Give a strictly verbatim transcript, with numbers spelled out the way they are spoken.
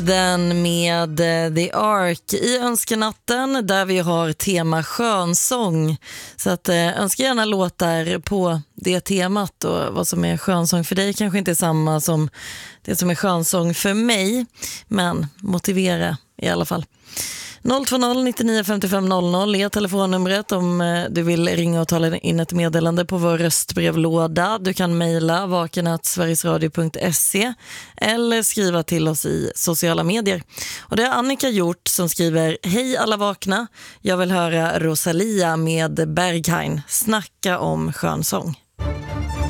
Den med The Ark i önskenatten där vi har tema skönsång. Så att eh, önska gärna låtar på det temat, och vad som är skönsång för dig kanske inte är samma som det som är skönsång för mig, men motivera i alla fall. noll två noll nittionio femtiofem noll noll är telefonnumret om eh, du vill ringa och tala in ett meddelande på vår röstbrevlåda. Du kan mejla vaken at sverigesradio punkt se eller skriva till oss i sociala medier. Och det har Annika gjort, som skriver: Hej alla vakna, jag vill höra Rosalia med Berghain, snacka om skönsång.